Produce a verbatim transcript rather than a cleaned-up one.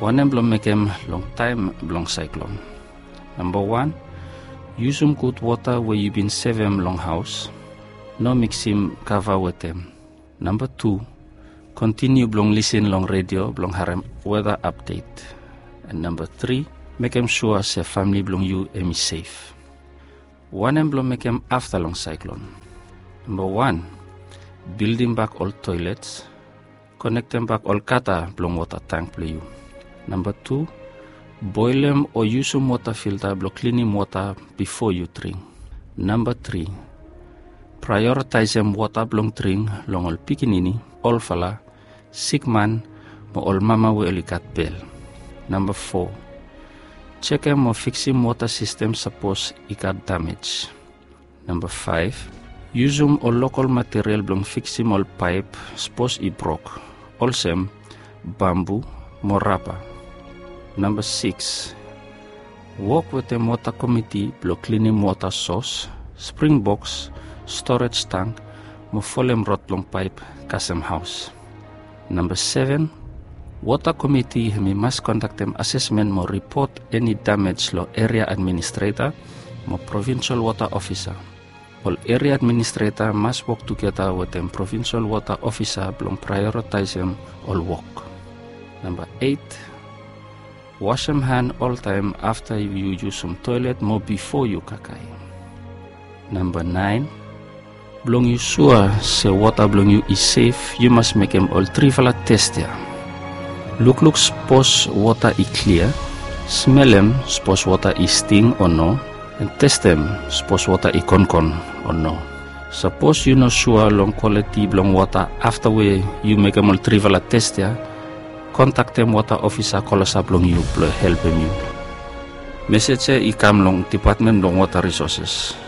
One em blong make em long time blong cyclone. Number one, use some good water where you been save em long house. No mix him cover with them. Number two, continue blong listen long radio blong harem weather update. And number three, make em sure say family blong you em is safe. One em blong make em after long cyclone. Number one, building back all toilets, connect them back all kata blong water tank play you. Number two, boil them or use some water filter blong cleaning water before you drink. Number three, prioritize them water blong drink long all pikinini, all fala, sick man, mo all mama we elikat bell. Number four, check them or fixing water system suppose it got damage. Number five, use them or local material blong fixing all pipe suppose it broke. Also, bamboo, morapa. Number six, work with the water committee blong cleaning water source, spring box, storage tank, mo folem rot long pipe, kasem house. Number seven, water committee me must conduct them assessment mo report any damage lo area administrator, mo provincial water officer. All area administrator must work together with them provincial water officer blong prioritize them all work. Number eight, wash them hand all time after you use some toilet mo before you kakai. Number nine, blong you sure say water blong you is safe, you must make them all trivala test ya. Look look suppose water is clear, smell them suppose water is sting or no, and test them suppose water is con con or no. Suppose you know sure long quality blong water after we you make them all trivala test ya, contact them water officer call us up long you blow help them you. Message i come long Department long Water Resources.